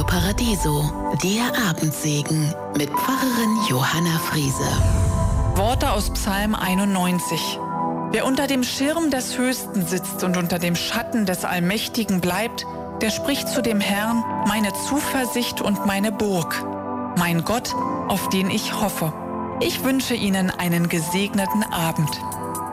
Paradiso, der Abendsegen mit Pfarrerin Johanna Friese. Worte aus Psalm 91. Wer unter dem Schirm des Höchsten sitzt und unter dem Schatten des Allmächtigen bleibt, der spricht zu dem Herrn, meine Zuversicht und meine Burg, mein Gott, auf den ich hoffe. Ich wünsche Ihnen einen gesegneten Abend.